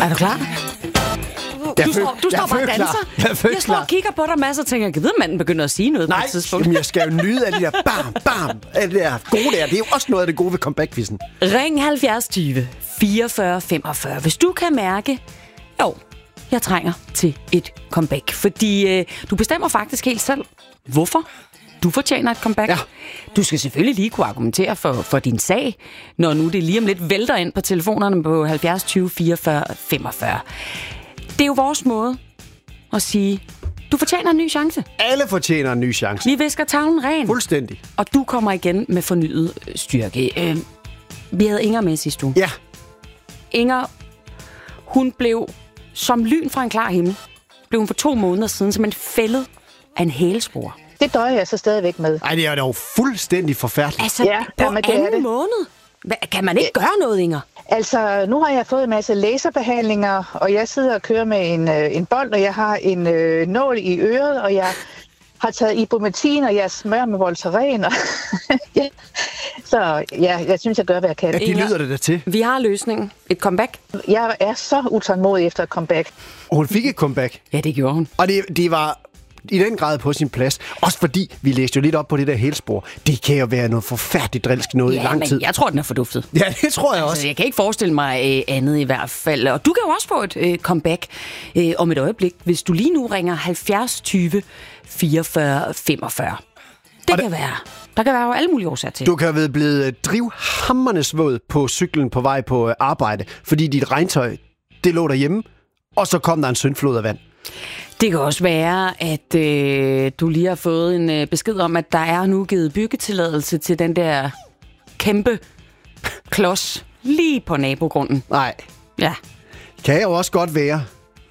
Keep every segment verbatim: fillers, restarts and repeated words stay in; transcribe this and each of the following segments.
Er du klar? Du, føl- står, du står bare og danser. Jeg, Jeg, jeg står og kigger på dig, Mads, og tænker, jeg ved, manden begynder at sige noget Nej, på et tidspunkt. jamen, jeg skal jo nyde af de der bam, bam, af det der gode der. Det er jo også noget af det gode ved comeback-quizzen. Ring halvfjerds tyve fireogfyrre femogfyrre, hvis du kan mærke, jo, jeg trænger til et comeback. Fordi øh, du bestemmer faktisk helt selv, hvorfor du fortjener et comeback. Ja. Du skal selvfølgelig lige kunne argumentere for, for din sag, når nu det lige om lidt vælter ind på telefonerne på halvfjerds tyve fireogfyrre femogfyrre. Det er jo vores måde at sige, du fortjener en ny chance. Alle fortjener en ny chance. Vi visker tavlen ren. Fuldstændig. Og du kommer igen med fornyet styrke. Øh, vi havde Inger med sidste uge. Ja. Inger, hun blev som lyn fra en klar himmel. Blev hun for to måneder siden som en fældet af en hælspor. Det døjer jeg så stadigvæk med. Ej, det er jo fuldstændig forfærdeligt. Altså, Ja, på jamen, det er anden det. måned? Hva, kan man ikke gøre noget, Inger? Altså, nu har jeg fået en masse laserbehandlinger, og jeg sidder og kører med en, øh, en bold, og jeg har en øh, nål i øret, og jeg har taget ibuprofen, og jeg smører med Voltaren. Og ja. Så ja, jeg synes, jeg gør, hvad jeg kan. Ja, det lyder det da til. Vi har løsningen. Et comeback. Jeg er så utålmodig efter et comeback. Og hun fik et comeback. Ja, det gjorde hun. Og det, det var i den grad på sin plads. Også fordi, vi læste jo lidt op på det der hælspor. Det kan jo være noget forfærdeligt drilsk noget Ja, i lang men tid. jeg tror, den er forduftet. Ja, det tror jeg også. Altså, jeg kan ikke forestille mig øh, andet i hvert fald. Og du kan jo også få et øh, comeback øh, om et øjeblik, hvis du lige nu ringer halvfjerds tyve fireogfyrre femogfyrre. Det Og kan være. Der kan være jo alle mulige årsager til. Du kan have været blevet drivhammernes våd på cyklen på vej på øh, arbejde, fordi dit regntøj, det lå derhjemme, og så kom der en syndflod af vand. Det kan også være, at øh, du lige har fået en øh, besked om, at der er nu givet byggetilladelse til den der kæmpe klods lige på nabogrunden. Nej, Ja. kan jo også godt være,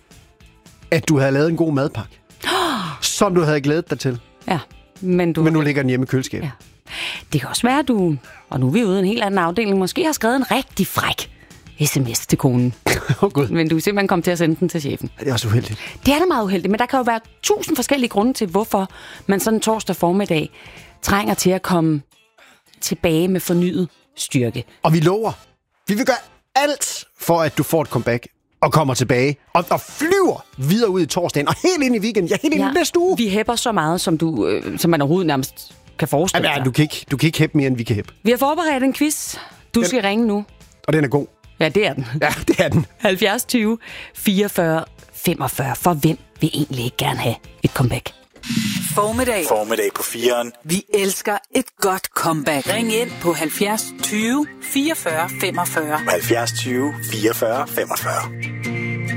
at du havde lavet en god madpakke, som du havde glædet dig til, Ja. Men, du, men nu ligger den hjemme i køleskabet. Ja. Det kan også være, at du, og nu er vi ude i en helt anden afdeling, måske har skrevet en rigtig fræk sms til konen. Åh, Gud. Men du er simpelthen kommet til at sende den til chefen. Det er også uheldigt. Det er da meget uheldigt, men der kan jo være tusind forskellige grunde til, hvorfor man sådan torsdag formiddag trænger til at komme tilbage med fornyet styrke. Og vi lover, vi vil gøre alt for, at du får et comeback og kommer tilbage og, og flyver videre ud i torsdagen og helt ind i weekenden. Ja, helt ind i næste uge. Vi hæpper så meget, som, du, øh, som man overhovedet nærmest kan forestille Jamen, sig. ja, du kan ikke, du kan ikke hæppe mere, end vi kan hæppe. Vi har forberedt en quiz. Du Den- skal ringe nu. Og den er god. Ja, det er den. Ja, det er den. halvfjerds tyve fireogfyrre femogfyrre. For hvem vil egentlig ikke gerne have et comeback? Formiddag. Formiddag på fireren. Vi elsker et godt comeback. Ring ind på halvfjerds tyve fireogfyrre femogfyrre. halvfjerds tyve fireogfyrre femogfyrre.